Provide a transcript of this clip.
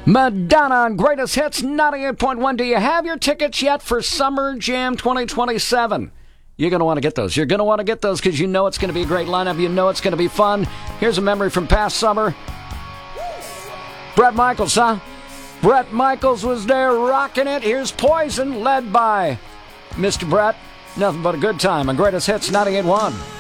Madonna on Greatest Hits 98.1. Do you have your tickets yet for Summer Jam 2027? You're going to want to get those. You're going to want to get those because you know it's going to be a great lineup. You know it's going to be fun. Here's a memory from past summer. Bret Michaels, huh? Bret Michaels was there rocking it. Here's Poison, led by Mr. Bret. Nothing but a good time on Greatest Hits 98.1.